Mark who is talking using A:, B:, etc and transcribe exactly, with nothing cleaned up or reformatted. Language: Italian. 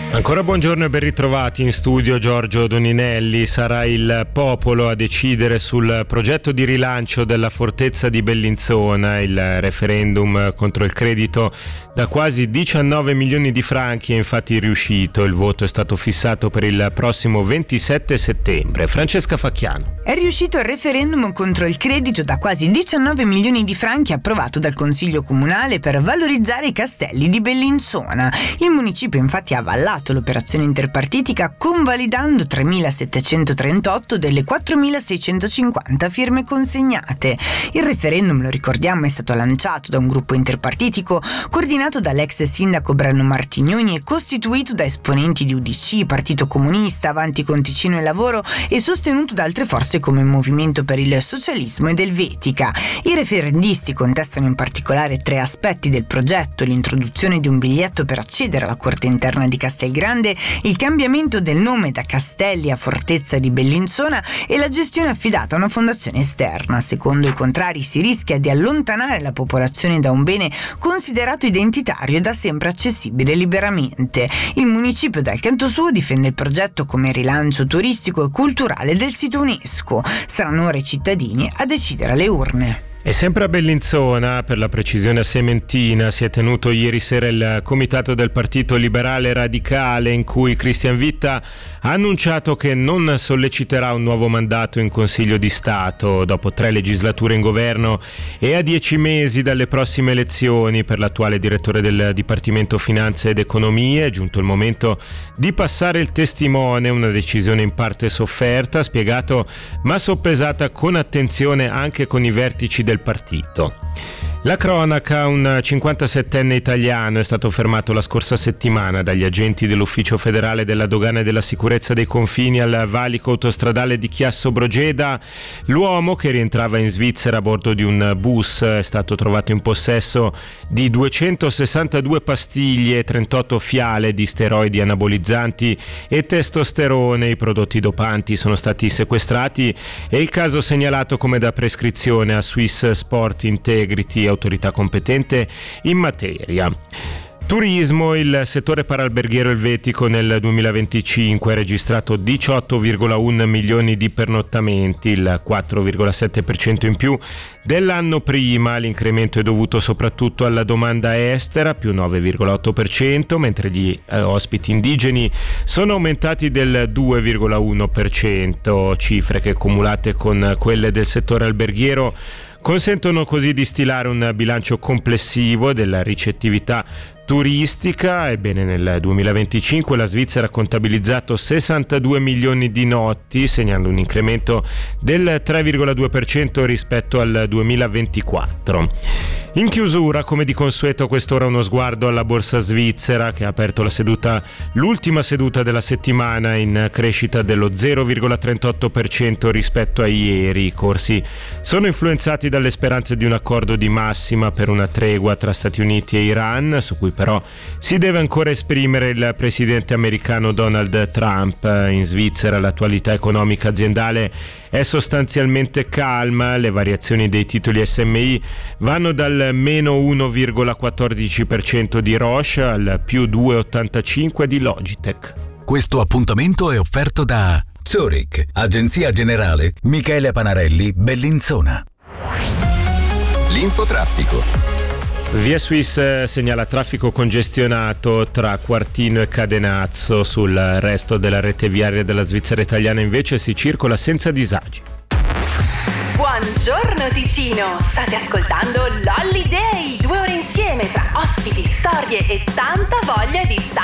A: Ancora buongiorno e ben ritrovati in studio Giorgio Doninelli. Sarà il popolo a decidere sul progetto di rilancio della fortezza di Bellinzona. Il referendum contro il credito da quasi diciannove milioni di franchi è infatti riuscito. Il voto è stato fissato per il prossimo ventisette settembre. Francesca Facchiano.
B: È riuscito il referendum contro il credito da quasi diciannove milioni di franchi approvato dal Consiglio Comunale per valorizzare i castelli di Bellinzona. Il municipio infatti ha avallato l'operazione interpartitica convalidando tremilasettecentotrentotto delle quattromilaseicentocinquanta firme consegnate. Il referendum, lo ricordiamo, è stato lanciato da un gruppo interpartitico coordinato dall'ex sindaco Brano Martignoni e costituito da esponenti di U D C, Partito Comunista, Avanti con Ticino e Lavoro e sostenuto da altre forze come Movimento per il Socialismo ed Elvetica. I referendisti contestano in particolare tre aspetti del progetto: l'introduzione di un biglietto per accedere alla corte interna di Castelgrande, il cambiamento del nome da Castelli a Fortezza di Bellinzona e la gestione affidata a una fondazione esterna. Secondo i contrari si rischia di allontanare la popolazione da un bene considerato identitario e da sempre accessibile liberamente. Il municipio dal canto suo difende il progetto come rilancio turistico e culturale del sito UNESCO. Saranno ora i cittadini a decidere alle urne.
A: E sempre a Bellinzona, per la precisione a Sementina, si è tenuto ieri sera il comitato del Partito Liberale Radicale, in cui Cristian Vitta ha annunciato che non solleciterà un nuovo mandato in Consiglio di Stato. Dopo tre legislature in governo e a dieci mesi dalle prossime elezioni, per l'attuale direttore del Dipartimento Finanze ed Economie è giunto il momento di passare il testimone, una decisione in parte sofferta, spiegato, ma soppesata con attenzione anche con i vertici del partito. La cronaca: un cinquantasettenne italiano è stato fermato la scorsa settimana dagli agenti dell'Ufficio federale della dogana e della sicurezza dei confini al valico autostradale di Chiasso Brogeda. L'uomo, che rientrava in Svizzera a bordo di un bus, è stato trovato in possesso di duecentosessantadue pastiglie e trentotto fiale di steroidi anabolizzanti e testosterone. I prodotti dopanti sono stati sequestrati e il caso segnalato come da prescrizione a Swiss Sport Integrity, autorità competente in materia. Turismo: il settore paralberghiero elvetico nel duemilaventicinque ha registrato diciotto virgola uno milioni di pernottamenti, il quattro virgola sette per cento in più dell'anno prima. L'incremento è dovuto soprattutto alla domanda estera, più nove virgola otto per cento, mentre gli eh, ospiti indigeni sono aumentati del due virgola uno per cento, cifre che cumulate con quelle del settore alberghiero consentono così di stilare un bilancio complessivo della ricettività turistica. Ebbene, nel duemilaventicinque la Svizzera ha contabilizzato sessantadue milioni di notti, segnando un incremento del tre virgola due per cento rispetto al duemilaventiquattro. In chiusura, come di consueto, a quest'ora uno sguardo alla borsa svizzera, che ha aperto la seduta, l'ultima seduta della settimana in crescita dello zero virgola trentotto per cento rispetto a ieri. I corsi sono influenzati dalle speranze di un accordo di massima per una tregua tra Stati Uniti e Iran, su cui però si deve ancora esprimere il presidente americano Donald Trump. In Svizzera l'attualità economica aziendale è sostanzialmente calma, le variazioni dei titoli S M I vanno dal meno uno virgola quattordici per cento di Roche al più due virgola ottantacinque per cento di Logitech.
C: Questo appuntamento è offerto da Zurich, agenzia generale Michele Panarelli, Bellinzona.
D: L'infotraffico.
A: Via Swiss segnala traffico congestionato tra Quartino e Cadenazzo. Sul resto della rete viaria della Svizzera italiana invece si circola senza disagi.
E: Buongiorno Ticino, state ascoltando l'Holiday, due ore insieme tra ospiti, storie e tanta voglia di stare